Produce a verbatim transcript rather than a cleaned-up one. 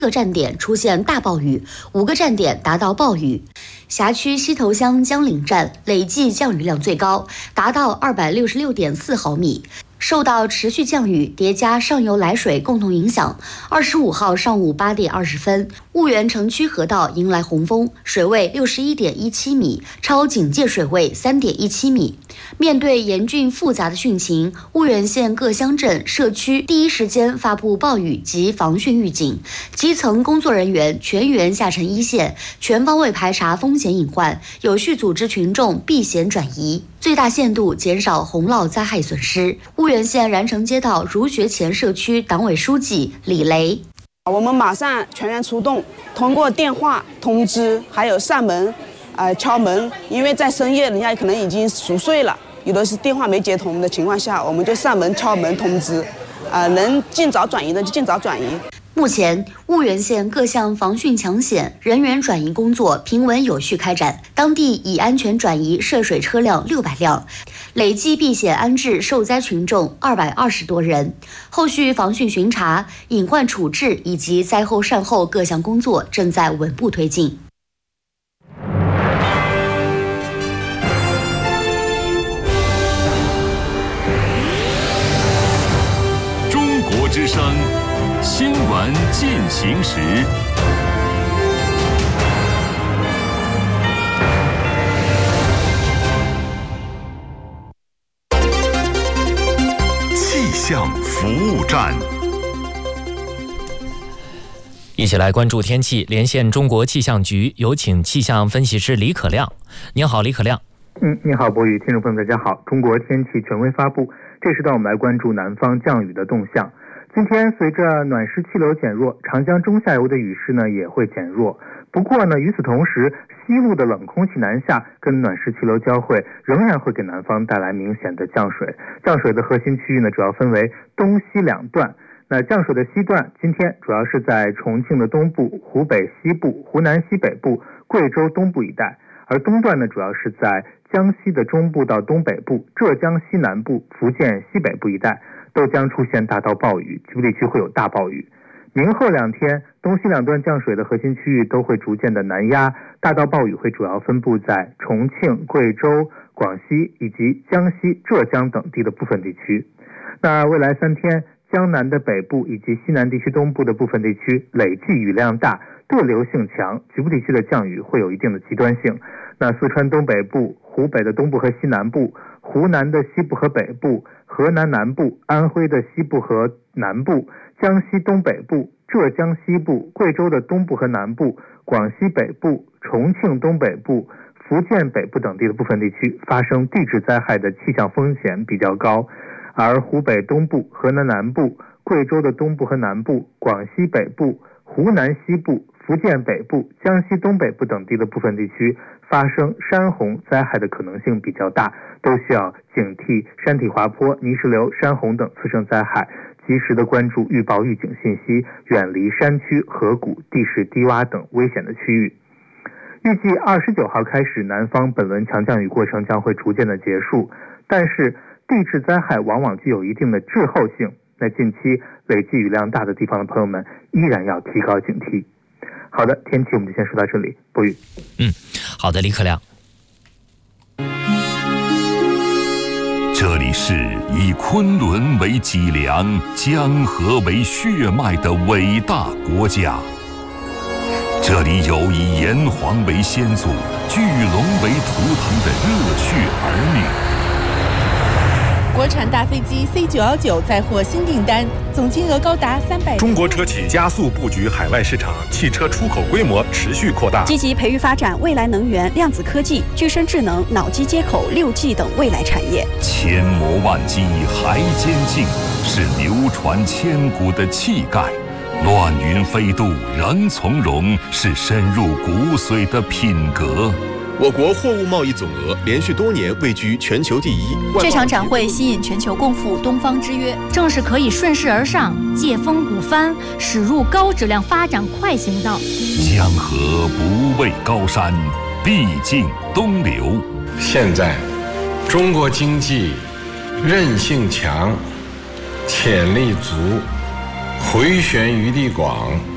个站点出现大暴雨，五个站点达到暴雨。辖区西头乡江岭站累计降雨量最高，达到二百六十六点四毫米。受到持续降雨叠加上游来水共同影响，二十五号上午八点二十分，婺源城区河道迎来洪峰，水位六十一点一七米，超警戒水位三点一七米。面对严峻复杂的汛情，婺源县各乡镇社区第一时间发布暴雨及防汛预警，基层工作人员全员下沉一线，全方位排查风险隐患，有序组织群众避险转移，最大限度减少洪涝灾害损失。婺源县然城街道儒学前社区党委书记李雷： 我们马上全员出动，通过电话通知，还有上门，呃敲门，因为在深夜人家可能已经熟睡了，有的是电话没接通的情况下，我们就上门敲门通知，呃能尽早转移的就尽早转移。 目前，婺源县各项防汛抢险、人员转移工作平稳有序开展，当地已安全转移涉水车辆六百辆，累计避险安置受灾群众二百二十多人。后续防汛巡查、隐患处置以及灾后善后各项工作正在稳步推进。 中国之声。新闻进行时，气象服务站， 一起来关注天气。连线中国气象局，有请气象分析师李可亮。您好，李可亮。 嗯，你好，博宇，听众朋友大家好。中国天气权威发布，这时段我们来关注南方降雨的动向。今天随着暖湿气流减弱，长江中下游的雨势呢也会减弱。不过呢，与此同时，西部的冷空气南下跟暖湿气流交汇，仍然会给南方带来明显的降水。降水的核心区域呢，主要分为东西两段。那降水的西段，今天主要是在重庆的东部、湖北西部、湖南西北部、贵州东部一带；而东段呢，主要是在江西的中部到东北部、浙江西南部、福建西北部一带。都将出现大到暴雨，局部地区会有大暴雨。明后两天，东西两段降水的核心区域都会逐渐的南压，大到暴雨会主要分布在重庆、贵州、广西以及江西、浙江等地的部分地区。那未来三天，江南的北部以及西南地区东部的部分地区累计雨量大，对流性强，局部地区的降雨会有一定的极端性。那四川东北部、湖北的东部和西南部、湖南的西部和北部、河南南部、安徽的西部和南部、江西东北部、浙江西部、贵州的东部和南部、广西北部、重庆东北部、福建北部等地的部分地区发生地质灾害的气象风险比较高，而湖北东部、河南南部、贵州的东部和南部、广西北部、湖南西部、福建北部、江西东北部等地的部分地区发生山洪灾害的可能性比较大，都需要警惕山体滑坡、泥石流、山洪等次生灾害，及时的关注预报预警信息，远离山区、河谷、地势低洼等危险的区域。预计二十九号开始，南方本轮强降雨过程将会逐渐的结束，但是地质灾害往往具有一定的滞后性，那近期累计雨量大的地方的朋友们依然要提高警惕。好的，天气我们就先说到这里，博宇。 嗯，好的，李可亮。 这里是以昆仑为脊梁、江河为血脉的伟大国家，这里有以炎黄为先祖、巨龙为图腾的热血儿女。 国产大飞机 C 九一九再获新订单，总金额高达三百。 中国车企加速布局海外市场，汽车出口规模持续扩大， 积极培育发展未来能源、量子科技、具身智能、脑机接口、六 G 等未来产业。 千磨万击还坚劲，是流传千古的气概；乱云飞渡仍从容，是深入骨髓的品格。 我国货物贸易总额连续多年位居全球第一。 这场展会吸引全球共赴东方之约，正是可以顺势而上、借风鼓帆，驶入高质量发展快行道。 江河不畏高山，必尽东流。 现在，中国经济韧性强、潜力足、回旋余地广。